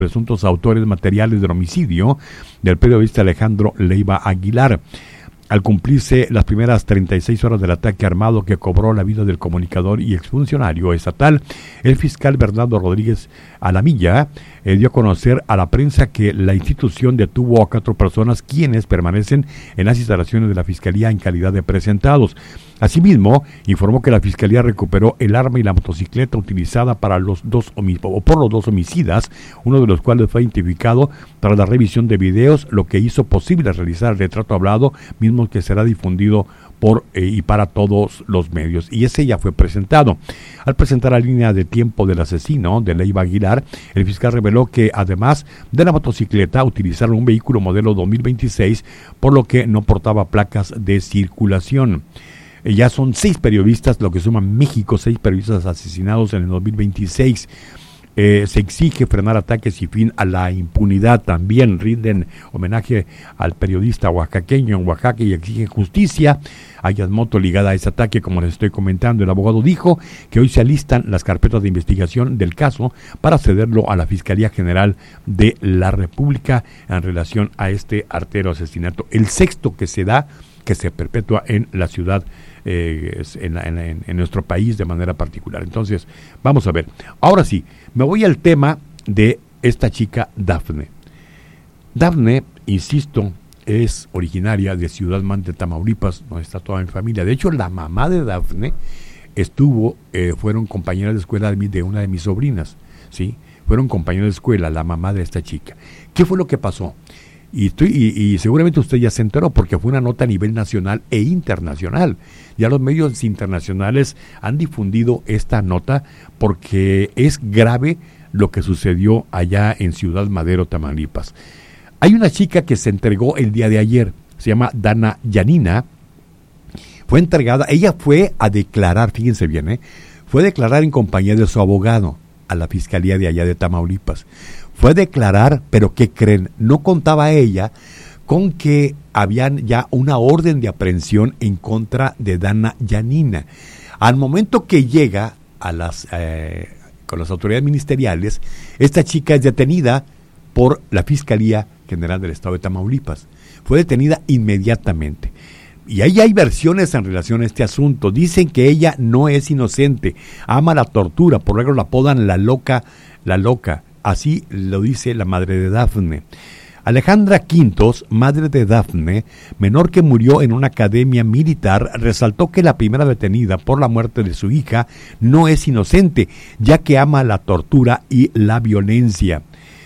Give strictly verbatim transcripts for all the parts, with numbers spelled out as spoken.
presuntos autores materiales del homicidio del periodista Alejandro Leiva Aguilar. Al cumplirse las primeras treinta y seis horas del ataque armado que cobró la vida del comunicador y exfuncionario estatal, el fiscal Bernardo Rodríguez Alamilla eh, dio a conocer a la prensa que la institución detuvo a cuatro personas quienes permanecen en las instalaciones de la Fiscalía en calidad de presentados. Asimismo, informó que la Fiscalía recuperó el arma y la motocicleta utilizada para los dos homi- o por los dos homicidas, uno de los cuales fue identificado tras la revisión de videos, lo que hizo posible realizar el retrato hablado, mismo que será difundido por eh, y para todos los medios, y ese ya fue presentado. Al presentar la línea de tiempo del asesino de Leiva Aguilar, el fiscal reveló que además de la motocicleta utilizaron un vehículo modelo dos mil veintiséis, por lo que no portaba placas de circulación. Eh, ya son seis periodistas, lo que suma México, seis periodistas asesinados en el dos mil veintiséis. Eh, se exige frenar ataques y fin a la impunidad. También rinden homenaje al periodista oaxaqueño en Oaxaca y exigen justicia. Hay moto ligada a ese ataque, como les estoy comentando. El abogado dijo que hoy se alistan las carpetas de investigación del caso para cederlo a la Fiscalía General de la República en relación a este artero asesinato. El sexto que se da, que se perpetúa en la ciudad, eh, en, en, en, en nuestro país de manera particular. Entonces, vamos a ver. Ahora sí, me voy al tema de esta chica Dafne. Dafne, insisto, es originaria de Ciudad Mante, Tamaulipas, donde está toda mi familia. De hecho, la mamá de Dafne estuvo, eh, fueron compañeras de escuela de, mi, de una de mis sobrinas, ¿sí? Fueron compañeras de escuela, la mamá de esta chica. ¿Qué fue lo que pasó? Y, estoy, y, y seguramente usted ya se enteró porque fue una nota a nivel nacional e internacional. Ya los medios internacionales han difundido esta nota porque es grave lo que sucedió allá en Ciudad Madero, Tamaulipas. Hay una chica que se entregó el día de ayer, se llama Dana Yanina. Fue entregada, ella fue a declarar, fíjense bien, ¿eh? fue a declarar en compañía de su abogado a la Fiscalía de allá de Tamaulipas. Fue a declarar, pero ¿qué creen? No contaba ella con que habían ya una orden de aprehensión en contra de Dana Yanina. Al momento que llega a las eh, con las autoridades ministeriales, esta chica es detenida por la Fiscalía General del Estado de Tamaulipas. Fue detenida inmediatamente. Y ahí hay versiones en relación a este asunto. Dicen que ella no es inocente, ama la tortura, por eso la apodan la loca, la loca. Así lo dice la madre de Dafne. Alejandra Quintos, madre de Dafne, menor que murió en una academia militar, resaltó que la primera detenida por la muerte de su hija no es inocente, ya que ama la tortura y la violencia.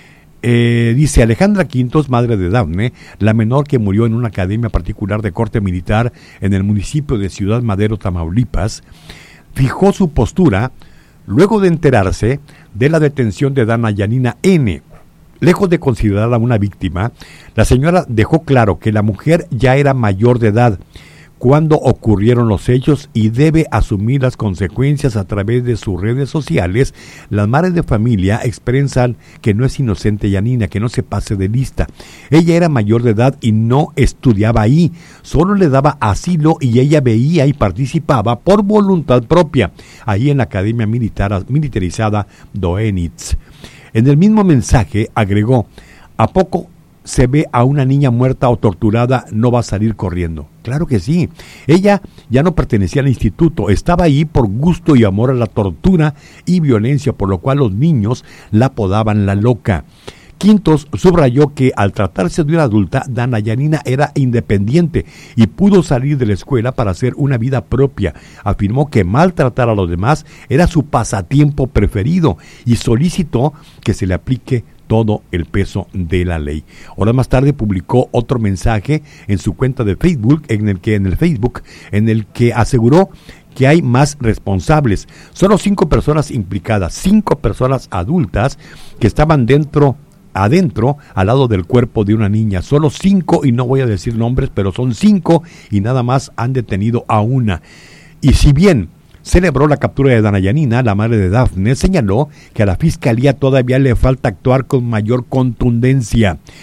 Eh, dice Alejandra Quintos, madre de Dafne, la menor que murió en una academia particular de corte militar en el municipio de Ciudad Madero, Tamaulipas, fijó su postura luego de enterarse de la detención de Dana Yanina N. Lejos de considerarla una víctima, la señora dejó claro que la mujer ya era mayor de edad cuando ocurrieron los hechos y debe asumir las consecuencias a través de sus redes sociales. Las madres de familia expresan que no es inocente Yanina, que no se pase de lista. Ella era mayor de edad y no estudiaba ahí, solo le daba asilo y ella veía y participaba por voluntad propia ahí en la Academia Militar, Militarizada Doenitz. En el mismo mensaje agregó: ¿a poco se ve a una niña muerta o torturada, no va a salir corriendo? Claro que sí. Ella ya no pertenecía al instituto, estaba ahí por gusto y amor a la tortura y violencia, por lo cual los niños la apodaban la loca. Quintos subrayó que al tratarse de una adulta, Dana Yanina era independiente y pudo salir de la escuela para hacer una vida propia. Afirmó que maltratar a los demás era su pasatiempo preferido y solicitó que se le aplique todo el peso de la ley. Horas más tarde publicó otro mensaje en su cuenta de Facebook, en el que en el Facebook, en el que aseguró que hay más responsables. Solo cinco personas implicadas, cinco personas adultas que estaban dentro adentro, al lado del cuerpo de una niña. Solo cinco, y no voy a decir nombres, pero son cinco, y nada más han detenido a una. Y si bien celebró la captura de Dana Yanina, la madre de Dafne señaló que a la Fiscalía todavía le falta actuar con mayor contundencia.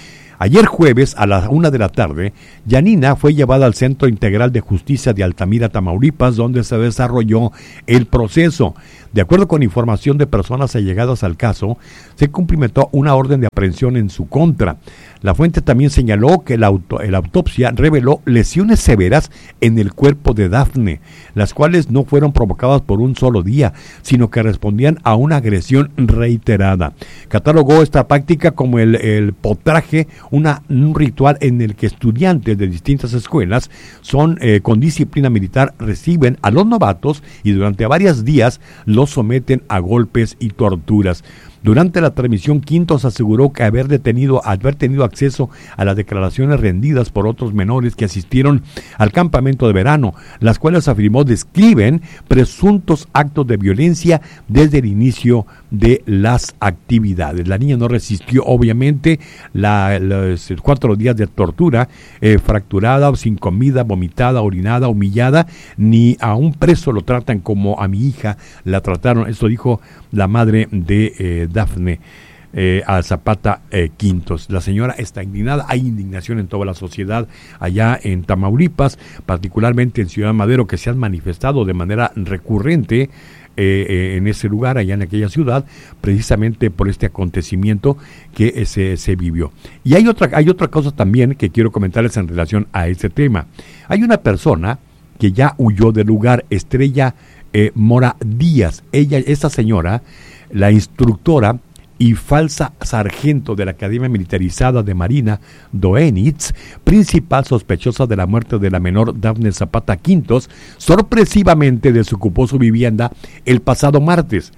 Ayer jueves a la una de la tarde, Yanina fue llevada al Centro Integral de Justicia de Altamira, Tamaulipas, donde se desarrolló el proceso. De acuerdo con información de personas allegadas al caso, se cumplimentó una orden de aprehensión en su contra. La fuente también señaló que la, auto, la autopsia reveló lesiones severas en el cuerpo de Dafne, las cuales no fueron provocadas por un solo día, sino que respondían a una agresión reiterada. Catalogó esta práctica como el, el potraje, una, un ritual en el que estudiantes de distintas escuelas son eh, con disciplina militar reciben a los novatos y durante varios días los someten a golpes y torturas. Durante la transmisión, Quintos aseguró que haber detenido, haber tenido acceso a las declaraciones rendidas por otros menores que asistieron al campamento de verano, las cuales afirmó describen presuntos actos de violencia desde el inicio de las actividades. La niña no resistió, obviamente, la, los cuatro días de tortura, eh, fracturada, sin comida, vomitada, orinada, humillada, ni a un preso lo tratan como a mi hija la trataron. Esto dijo la madre de eh, Dafne eh, a Zapata eh, Quintos. La señora está indignada, hay indignación en toda la sociedad allá en Tamaulipas, particularmente en Ciudad Madero, que se han manifestado de manera recurrente eh, eh, en ese lugar, allá en aquella ciudad, precisamente por este acontecimiento que eh, se, se vivió. Y hay otra, hay otra cosa también que quiero comentarles en relación a este tema. Hay una persona que ya huyó del lugar, Estrella eh, Mora Díaz. Ella, esta señora, la instructora y falsa sargento de la Academia Militarizada de Marina, Doenitz, principal sospechosa de la muerte de la menor Dafne Zapata Quintos, sorpresivamente desocupó su vivienda el pasado martes.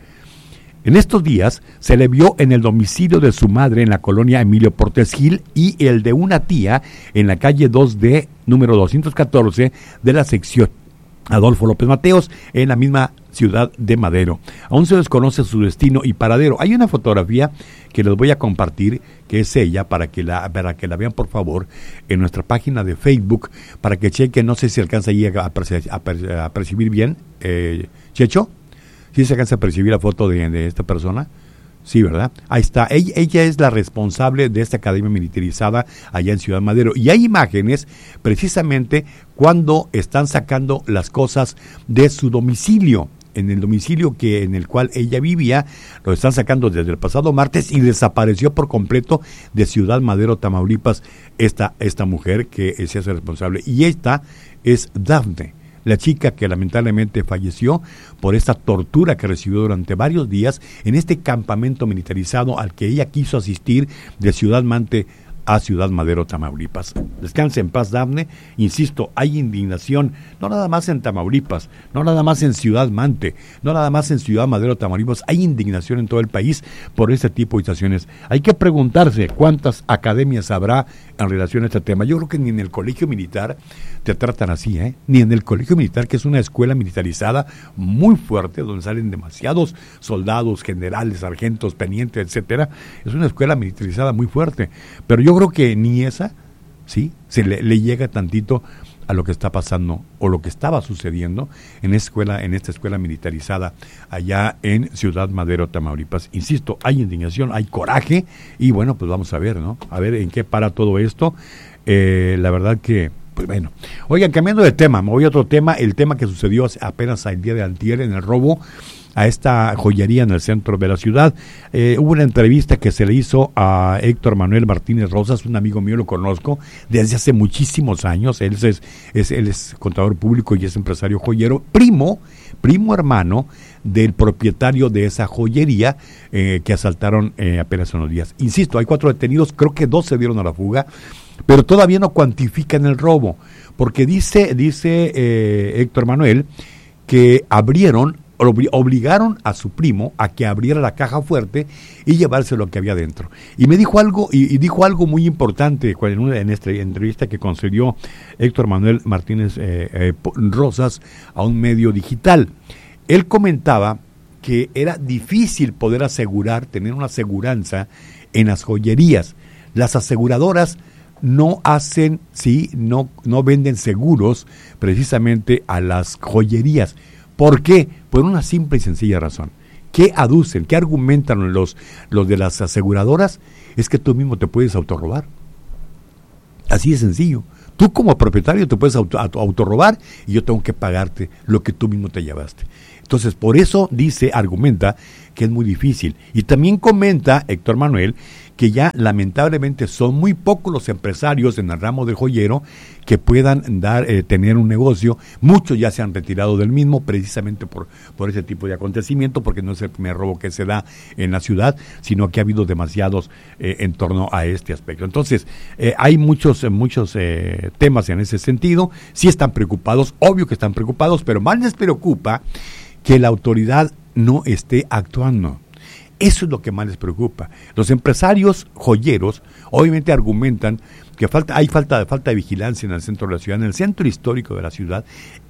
En estos días se le vio en el domicilio de su madre en la colonia Emilio Portes Gil y el de una tía en la calle dos D, número doscientos catorce, de la sección Adolfo López Mateos, en la misma ciudad de Madero. Aún se desconoce su destino y paradero. Hay una fotografía que les voy a compartir, que es ella, para que la, para que la vean por favor en nuestra página de Facebook, para que chequen. No sé si alcanza ahí a, perci- a, per- a percibir bien, eh, Checho, ¿sí se alcanza a percibir la foto de, de esta persona? Sí, ¿verdad? Ahí está. Ella, ella es la responsable de esta academia militarizada allá en Ciudad Madero. Y hay imágenes precisamente cuando están sacando las cosas de su domicilio. En el domicilio que en el cual ella vivía, lo están sacando desde el pasado martes y desapareció por completo de Ciudad Madero, Tamaulipas, esta, esta mujer que se hace responsable. Y esta es Dafne, la chica que lamentablemente falleció por esta tortura que recibió durante varios días en este campamento militarizado al que ella quiso asistir de Ciudad Mante a Ciudad Madero, Tamaulipas. Descanse en paz, Dafne. Insisto, hay indignación, no nada más en Tamaulipas, no nada más en Ciudad Mante, no nada más en Ciudad Madero, Tamaulipas, hay indignación en todo el país por este tipo de situaciones. Hay que preguntarse cuántas academias habrá en relación a este tema. Yo creo que ni en el colegio militar te tratan así, ¿eh? Ni en el colegio militar, que es una escuela militarizada muy fuerte, donde salen demasiados soldados, generales, sargentos, tenientes, etcétera. Es una escuela militarizada muy fuerte, pero yo creo que ni esa, sí, se le, le llega tantito a lo que está pasando o lo que estaba sucediendo en esta escuela, en esta escuela militarizada allá en Ciudad Madero, Tamaulipas. Insisto, hay indignación, hay coraje y bueno, pues vamos a ver, ¿no? A ver en qué para todo esto. Eh, la verdad que, pues bueno. Oigan, cambiando de tema, me voy a otro tema, el tema que sucedió apenas el día de antier en el robo a esta joyería en el centro de la ciudad. Eh, hubo una entrevista que se le hizo a Héctor Manuel Martínez Rosas, un amigo mío, lo conozco desde hace muchísimos años. Él es, es, él es contador público y es empresario joyero, primo, primo hermano del propietario de esa joyería eh, que asaltaron eh, apenas unos días. Insisto, hay cuatro detenidos, creo que dos se dieron a la fuga, pero todavía no cuantifican el robo, porque dice, dice eh, Héctor Manuel que abrieron, obligaron a su primo a que abriera la caja fuerte y llevarse lo que había dentro. Y me dijo algo, y, y dijo algo muy importante en, una, en esta entrevista que concedió Héctor Manuel Martínez eh, eh, Rosas a un medio digital. Él comentaba que era difícil poder asegurar, tener una aseguranza en las joyerías. Las aseguradoras no hacen, sí, no, no venden seguros precisamente a las joyerías. ¿Por qué? Por una simple y sencilla razón. ¿Qué aducen? ¿Qué argumentan los, los de las aseguradoras? Es que tú mismo te puedes autorrobar. Así de sencillo. Tú como propietario te puedes auto, auto, autorrobar y yo tengo que pagarte lo que tú mismo te llevaste. Entonces, por eso dice, argumenta que es muy difícil. Y también comenta Héctor Manuel que ya lamentablemente son muy pocos los empresarios en el ramo del joyero que puedan dar eh, tener un negocio. Muchos ya se han retirado del mismo precisamente por, por ese tipo de acontecimiento, porque no es el primer robo que se da en la ciudad, sino que ha habido demasiados eh, en torno a este aspecto. Entonces, eh, hay muchos, muchos eh, temas en ese sentido. Sí están preocupados, obvio que están preocupados, pero más les preocupa que la autoridad no esté actuando. Eso es lo que más les preocupa. Los empresarios joyeros obviamente argumentan que falta, hay falta de falta de vigilancia en el centro de la ciudad, en el centro histórico de la ciudad,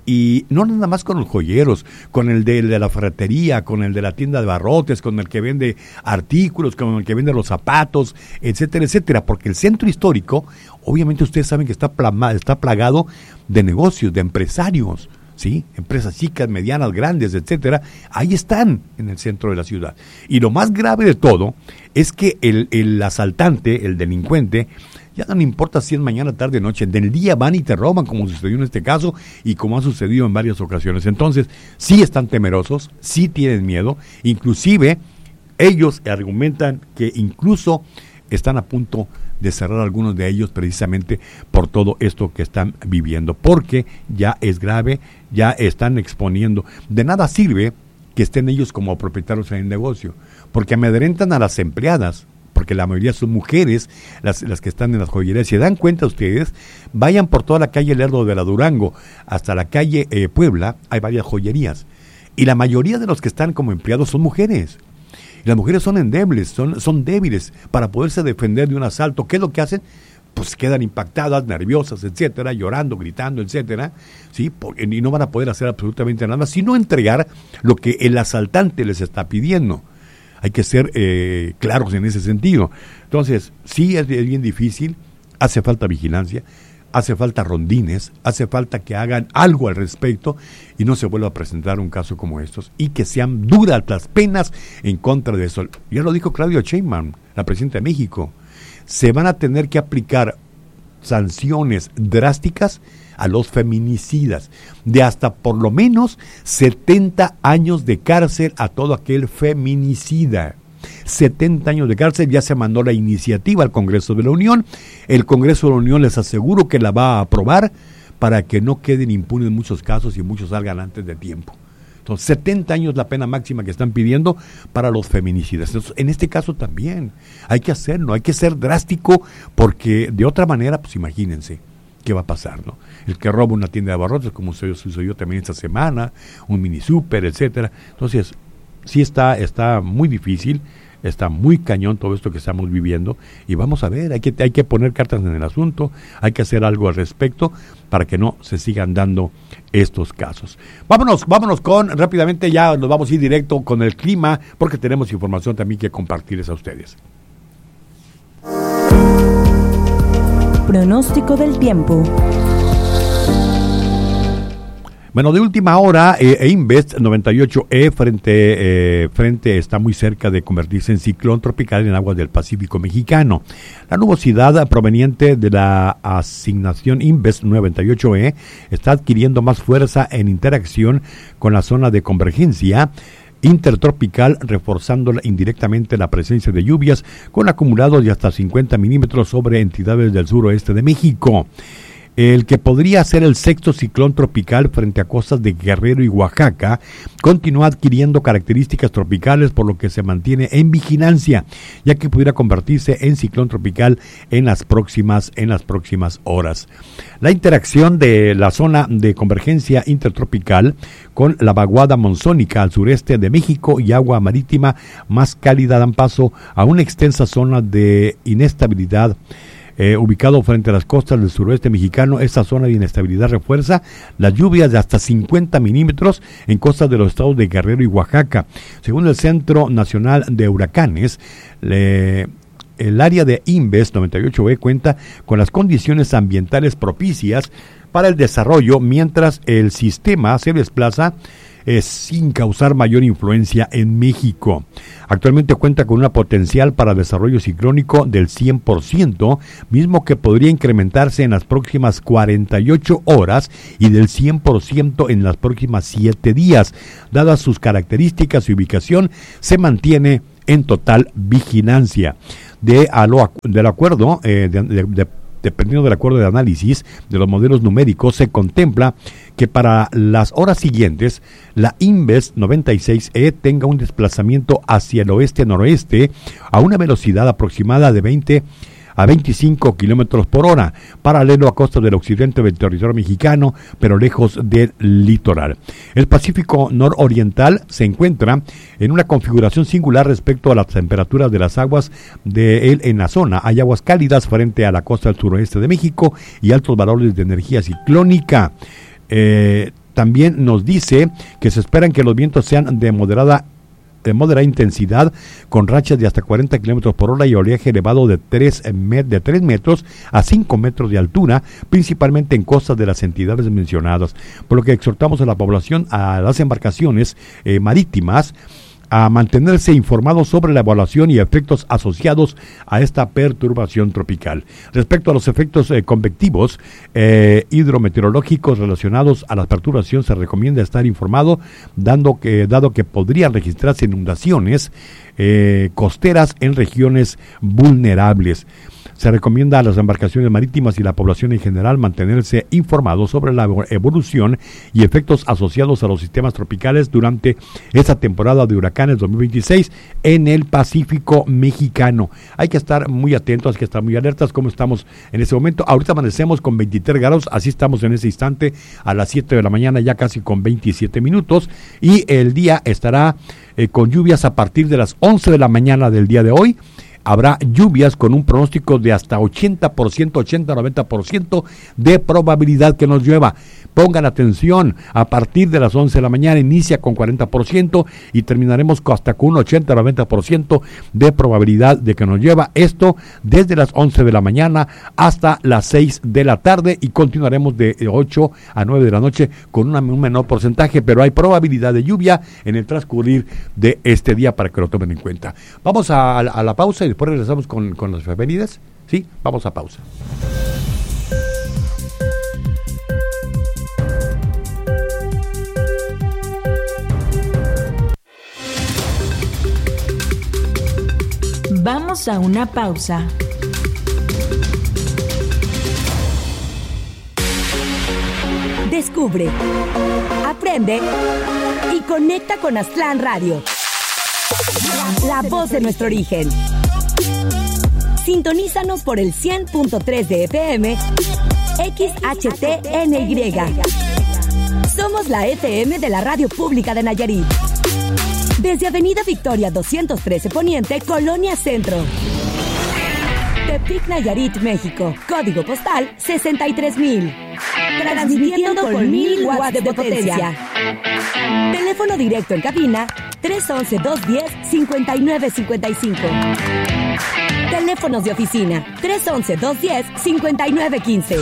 y no nada más con los joyeros, con el de, el de la ferretería, con el de la tienda de barrotes, con el que vende artículos, con el que vende los zapatos, etcétera, etcétera, porque el centro histórico, obviamente ustedes saben que está, plama, está plagado de negocios, de empresarios, ¿sí? Empresas chicas, medianas, grandes, etcétera, ahí están en el centro de la ciudad. Y lo más grave de todo es que el, el asaltante, el delincuente, ya no le importa si es mañana, tarde, noche, del día van y te roban, como sucedió en este caso y como ha sucedido en varias ocasiones. Entonces, sí están temerosos, sí tienen miedo, inclusive ellos argumentan que incluso están a punto de cerrar algunos de ellos precisamente por todo esto que están viviendo, porque ya es grave, ya están exponiendo. De nada sirve que estén ellos como propietarios en el negocio, porque amedrentan a las empleadas, porque la mayoría son mujeres las, las que están en las joyerías. Si dan cuenta ustedes, vayan por toda la calle Lerdo de la Durango hasta la calle eh, Puebla, hay varias joyerías, y la mayoría de los que están como empleados son mujeres. Las mujeres son endebles, son, son débiles para poderse defender de un asalto. ¿Qué es lo que hacen? Pues quedan impactadas, nerviosas, etcétera, llorando, gritando, etcétera, ¿sí? Porque, y no van a poder hacer absolutamente nada, sino entregar lo que el asaltante les está pidiendo. Hay que ser eh, claros en ese sentido. Entonces, sí es, es bien difícil, hace falta vigilancia, hace falta rondines, hace falta que hagan algo al respecto y no se vuelva a presentar un caso como estos y que sean duras las penas en contra de eso. Ya lo dijo Claudia Sheinbaum, la presidenta de México. Se van a tener que aplicar sanciones drásticas a los feminicidas, de hasta por lo menos setenta años de cárcel a todo aquel feminicida. setenta años de cárcel, ya se mandó la iniciativa al Congreso de la Unión. El Congreso de la Unión les aseguro que la va a aprobar para que no queden impunes muchos casos y muchos salgan antes de tiempo. Entonces, setenta años la pena máxima que están pidiendo para los feminicidas. Entonces, en este caso también hay que hacerlo, hay que ser drástico, porque de otra manera, pues imagínense qué va a pasar, ¿no? El que roba una tienda de abarrotes, como sucedió también esta semana, un mini súper, etcétera. Entonces, sí está, está muy difícil, está muy cañón todo esto que estamos viviendo, y vamos a ver, hay que, hay que poner cartas en el asunto, hay que hacer algo al respecto para que no se sigan dando estos casos. Vámonos, vámonos con, rápidamente ya nos vamos a ir directo con el clima, porque tenemos información también que compartirles a ustedes. Pronóstico del tiempo. Bueno, de última hora, eh, Invest noventa y ocho E frente, eh, frente está muy cerca de convertirse en ciclón tropical en aguas del Pacífico mexicano. La nubosidad proveniente de la asignación Invest noventa y ocho E está adquiriendo más fuerza en interacción con la zona de convergencia intertropical, reforzando indirectamente la presencia de lluvias con acumulados de hasta cincuenta milímetros sobre entidades del suroeste de México. El que podría ser el sexto ciclón tropical frente a costas de Guerrero y Oaxaca continúa adquiriendo características tropicales, por lo que se mantiene en vigilancia, ya que pudiera convertirse en ciclón tropical en las próximas en las próximas horas. La interacción de la zona de convergencia intertropical con la vaguada monzónica al sureste de México y agua marítima más cálida dan paso a una extensa zona de inestabilidad. Eh, ubicado frente a las costas del suroeste mexicano, esta zona de inestabilidad refuerza las lluvias de hasta cincuenta milímetros en costas de los estados de Guerrero y Oaxaca. Según el Centro Nacional de Huracanes, le, el área de Inves noventa y ocho B cuenta con las condiciones ambientales propicias para el desarrollo, mientras el sistema se desplaza eh, sin causar mayor influencia en México. Actualmente cuenta con una potencial para desarrollo ciclónico del cien por ciento, mismo que podría incrementarse en las próximas cuarenta y ocho horas y del cien por ciento en las próximas siete días. Dadas sus características y ubicación, se mantiene en total vigilancia. De, a lo, del acuerdo, eh, de, de, de Dependiendo del acuerdo de análisis de los modelos numéricos, se contempla que para las horas siguientes la Inves noventa y seis E tenga un desplazamiento hacia el oeste-noroeste a una velocidad aproximada de veinte a veinticinco kilómetros por hora, paralelo a costa del occidente del territorio mexicano, pero lejos del litoral. El Pacífico nororiental se encuentra en una configuración singular respecto a las temperaturas de las aguas de él en la zona. Hay aguas cálidas frente a la costa del suroeste de México y altos valores de energía ciclónica. Eh, también nos dice que se esperan que los vientos sean de moderada de moderada intensidad, con rachas de hasta cuarenta kilómetros por hora y oleaje elevado de tres, de tres metros a cinco metros de altura, principalmente en costas de las entidades mencionadas, por lo que exhortamos a la población, a las embarcaciones eh, marítimas, a mantenerse informados sobre la evaluación y efectos asociados a esta perturbación tropical. Respecto a los efectos eh, convectivos eh, hidrometeorológicos relacionados a la perturbación, se recomienda estar informado, dando que, dado que podrían registrarse inundaciones eh, costeras en regiones vulnerables. Se recomienda a las embarcaciones marítimas y la población en general mantenerse informados sobre la evolución y efectos asociados a los sistemas tropicales durante esta temporada de huracanes dos mil veintiséis en el Pacífico mexicano. Hay que estar muy atentos, hay que estar muy alertas como estamos en este momento. Ahorita amanecemos con veintitrés grados, así estamos en ese instante a las siete de la mañana, ya casi con veintisiete minutos, y el día estará eh, con lluvias a partir de las once de la mañana del día de hoy. Habrá lluvias con un pronóstico de hasta ochenta por ciento, ochenta a noventa por ciento de probabilidad que nos llueva. Pongan atención, a partir de las once de la mañana inicia con cuarenta por ciento y terminaremos hasta con un ochenta a noventa por ciento de probabilidad de que nos llueva. Esto desde las once de la mañana hasta las seis de la tarde y continuaremos de ocho a nueve de la noche con una, un menor porcentaje, pero hay probabilidad de lluvia en el transcurrir de este día para que lo tomen en cuenta. Vamos a, a la pausa y después regresamos con, con las efemérides. Sí, vamos a pausa. Vamos a una pausa. Descubre, aprende y conecta con Aztlán Radio. La voz de nuestro origen. Sintonízanos por el cien punto tres de F M, X H T N Y. Somos la F M de la Radio Pública de Nayarit. Desde Avenida Victoria doscientos trece Poniente, Colonia Centro. Tepic, Nayarit, México. Código postal sesenta y tres mil. Transmitiendo con mil watts de potencia. Teléfono directo en cabina tres once, dos diez, cincuenta y nueve cincuenta y cinco. Teléfonos de oficina tres once, dos diez, cincuenta y nueve quince.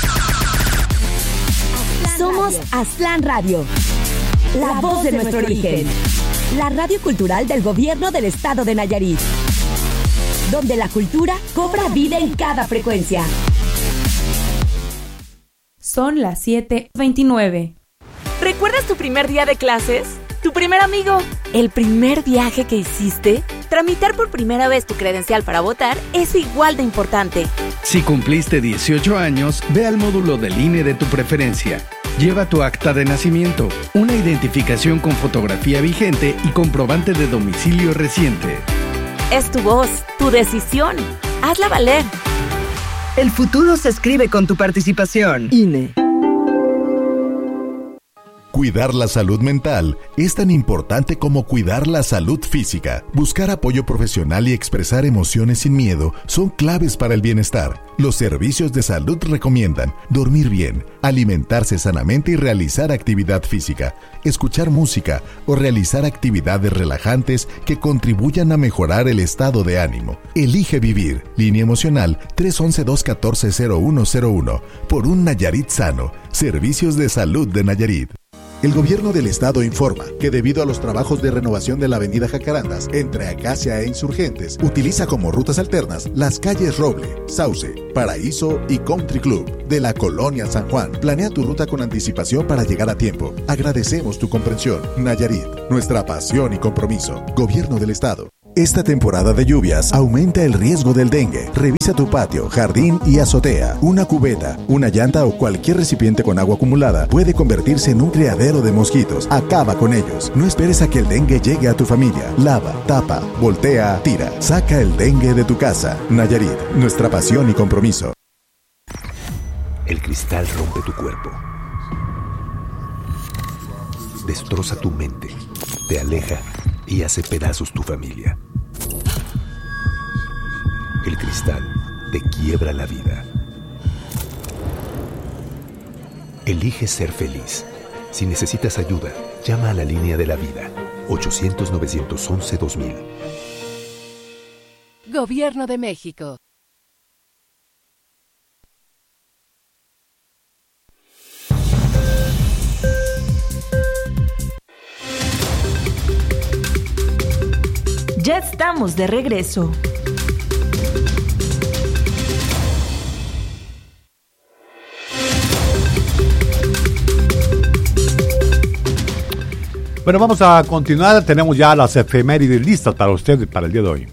Somos Aztlán Radio, la voz de nuestro origen. La radio cultural del gobierno del estado de Nayarit, donde la cultura cobra vida en cada frecuencia. Son las siete veintinueve. ¿Recuerdas tu primer día de clases? ¿Tu primer amigo? ¿El primer viaje que hiciste? Tramitar por primera vez tu credencial para votar es igual de importante. Si cumpliste dieciocho años, ve al módulo del I N E de tu preferencia. Lleva tu acta de nacimiento, una identificación con fotografía vigente y comprobante de domicilio reciente. Es tu voz, tu decisión. Hazla valer. El futuro se escribe con tu participación. I N E. Cuidar la salud mental es tan importante como cuidar la salud física. Buscar apoyo profesional y expresar emociones sin miedo son claves para el bienestar. Los servicios de salud recomiendan dormir bien, alimentarse sanamente y realizar actividad física, escuchar música o realizar actividades relajantes que contribuyan a mejorar el estado de ánimo. Elige vivir. Línea emocional tres once, dos catorce, cero uno cero uno. Por un Nayarit sano. Servicios de salud de Nayarit. El gobierno del estado informa que debido a los trabajos de renovación de la avenida Jacarandas entre Acacia e Insurgentes, utiliza como rutas alternas las calles Roble, Sauce, Paraíso y Country Club de la Colonia San Juan. Planea tu ruta con anticipación para llegar a tiempo. Agradecemos tu comprensión. Nayarit, nuestra pasión y compromiso. Gobierno del estado. Esta temporada de lluvias aumenta el riesgo del dengue. Revisa tu patio, jardín y azotea. Una cubeta, una llanta o cualquier recipiente con agua acumulada puede convertirse en un criadero de mosquitos. Acaba con ellos. No esperes a que el dengue llegue a tu familia. Lava, tapa, voltea, tira. Saca el dengue de tu casa. Nayarit, nuestra pasión y compromiso. El cristal rompe tu cuerpo. Destroza tu mente. Te aleja y hace pedazos tu familia. El cristal te quiebra la vida. Elige ser feliz. Si necesitas ayuda, llama a la línea de la vida. ochocientos, novecientos once, dos mil. Gobierno de México. Ya estamos de regreso. Bueno, vamos a continuar. Tenemos ya las efemérides listas para usted para el día de hoy.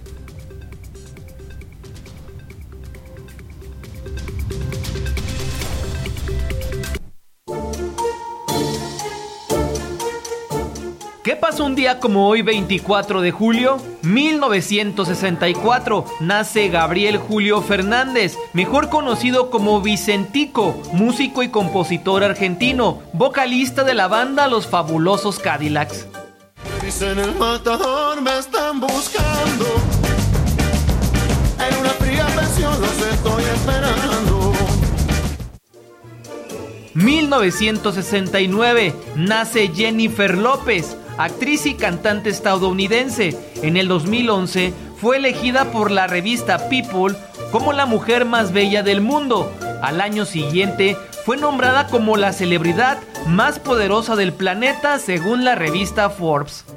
¿Qué pasó un día como hoy, veinticuatro de julio? mil novecientos sesenta y cuatro, nace Gabriel Julio Fernández, mejor conocido como Vicentico, músico y compositor argentino, vocalista de la banda Los Fabulosos Cadillacs. Dicen el matador me están buscando, en una fría pensión los estoy esperando. mil novecientos sesenta y nueve, nace Jennifer López, actriz y cantante estadounidense. En el dos mil once fue elegida por la revista People como la mujer más bella del mundo. Al año siguiente fue nombrada como la celebridad más poderosa del planeta según la revista Forbes.